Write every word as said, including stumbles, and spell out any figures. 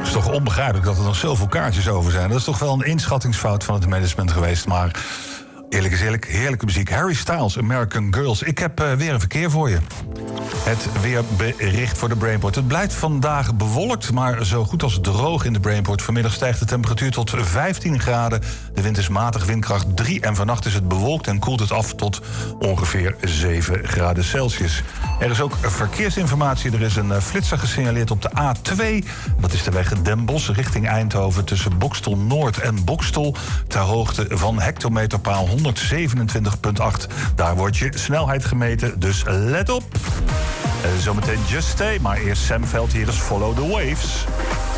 is toch onbegrijpelijk dat er nog zoveel kaartjes over zijn. Dat is toch wel een inschattingsfout van het management geweest. Maar eerlijk is eerlijk, heerlijke muziek. Harry Styles, American Girls. Ik heb uh, weer een verkeer voor je. Het weerbericht voor de Brainport. Het blijft vandaag bewolkt, maar zo goed als droog in de Brainport. Vanmiddag stijgt de temperatuur tot vijftien graden. De wind is matig, windkracht drie. En vannacht is het bewolkt en koelt het af tot ongeveer zeven graden Celsius. Er is ook verkeersinformatie. Er is een flitser gesignaleerd op de A twee. Dat is de weg Den Bosch richting Eindhoven tussen Bokstel Noord en Bokstel. Ter hoogte van hectometerpaal honderdzevenentwintig komma acht. Daar wordt je snelheid gemeten, dus let op. Uh, zometeen Just Stay, maar eerst Sam Veld, hier is Follow the Waves.